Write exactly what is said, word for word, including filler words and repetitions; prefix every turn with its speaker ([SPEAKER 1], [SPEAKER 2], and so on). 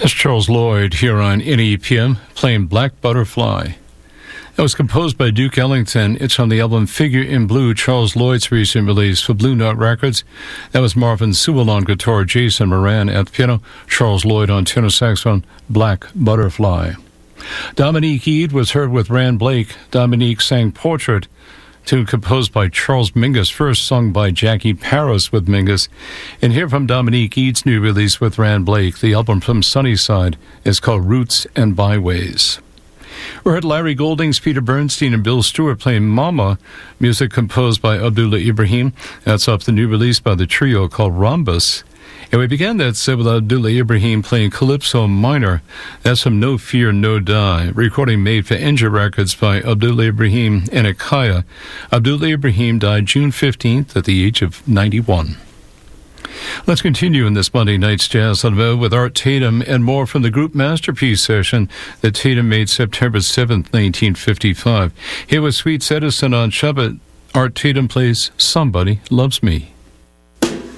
[SPEAKER 1] That's Charles Lloyd here on N E P M playing Black Butterfly. That was composed by Duke Ellington. It's on the album Figure in Blue, Charles Lloyd's recent release for Blue Note Records. That was Marvin Sewell on guitar, Jason Moran at the piano, Charles Lloyd on tenor saxophone, Black Butterfly. Dominique Eade was heard with Rand Blake. Dominique sang Portrait, tune composed by Charles Mingus, first sung by Jackie Paris with Mingus. And here from Dominique Eade's new release with Rand Blake, the album from Sunnyside is called Roots and Byways. We heard Larry Goldings, Peter Bernstein, and Bill Stewart playing Mama, music composed by Abdullah Ibrahim. That's off the new release by the trio called Rhombus. And we began that set with Abdullah Ibrahim playing Calypso Minor. That's from No Fear, No Die, recording made for Enja Records by Abdullah Ibrahim and Akaya. Abdullah Ibrahim died June fifteenth at the age of ninety-one. Let's continue in this Monday night's Jazz on the Road with Art Tatum and more from the group Masterpiece session that Tatum made September seventh, nineteen fifty-five. Here was Sweet Edison on Shabbat. Art Tatum plays Somebody Loves Me.